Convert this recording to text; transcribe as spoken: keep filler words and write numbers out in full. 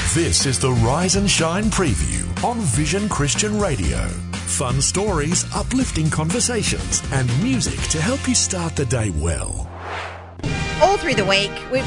This is the Rise and Shine preview on Vision Christian Radio. Fun stories, uplifting conversations, and music to help you start the day well. All through the week, we've